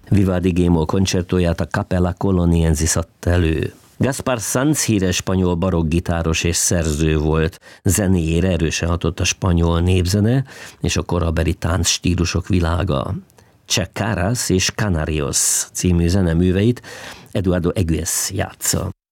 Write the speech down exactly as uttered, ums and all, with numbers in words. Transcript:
Vivaldi G-moll koncertóját a Capella Coloniensis adta elő. Gaspar Sanz híres spanyol barokkgitáros és szerző volt. Zenéjére erősen hatott a spanyol népzene és a korabeli tánc stílusok világa. Chacaras és Canarios című zeneműveit Eduardo Egues játsza.